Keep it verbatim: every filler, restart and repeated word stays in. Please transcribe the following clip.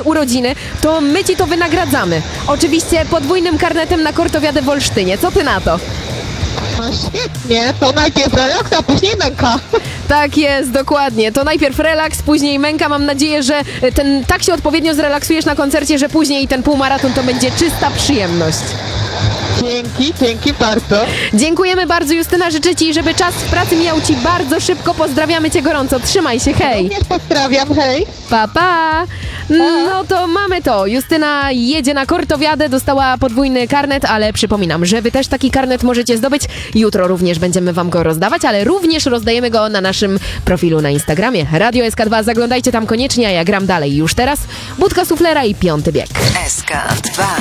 urodziny, to my ci to wynagradzamy. Oczywiście podwójnym karnetem na kortowiadę w Olsztynie. Co ty na to? No świetnie, to najpierw relaks, a później męka. Tak jest, dokładnie. To najpierw relaks, później męka. Mam nadzieję, że ten tak się odpowiednio zrelaksujesz na koncercie, że później ten półmaraton to będzie czysta przyjemność. Dzięki, dzięki bardzo. Dziękujemy bardzo, Justyna. Życzę ci, żeby czas w pracy mijał ci bardzo szybko. Pozdrawiamy cię gorąco. Trzymaj się, hej. Również pozdrawiam, hej. Pa, pa. No to mamy to. Justyna jedzie na kortowiadę, dostała podwójny karnet, ale przypominam, że wy też taki karnet możecie zdobyć. Jutro również będziemy wam go rozdawać, ale również rozdajemy go na naszym profilu na Instagramie. Radio S K dwa, zaglądajcie tam koniecznie, a ja gram dalej już teraz. Budka Suflera i Piąty Bieg. S K dwa.